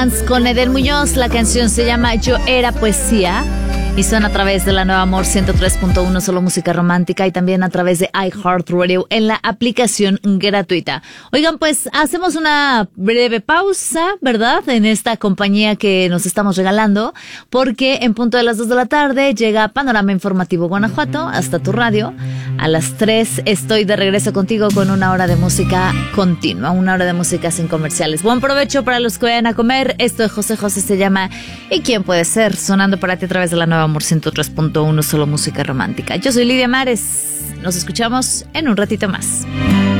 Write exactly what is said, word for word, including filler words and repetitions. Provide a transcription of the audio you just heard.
Con Eden Muñoz, la canción se llama Yo Era Poesía y son a través de la Nueva Amor ciento tres punto uno, solo música romántica, y también a través de iHeartRadio en la aplicación gratuita. Oigan, pues hacemos una breve pausa, ¿verdad? En esta compañía que nos estamos regalando, porque en punto de las dos de la tarde llega Panorama Informativo Guanajuato hasta tu radio. A las tres estoy de regreso contigo con una hora de música continua, una hora de música sin comerciales. Buen provecho para los que vayan a comer. Esto de José José se llama ¿Y quién puede ser? Sonando para ti a través de la Nueva Amor ciento tres punto uno, solo música romántica. Yo soy Lidia Mares. Nos escuchamos en un ratito más.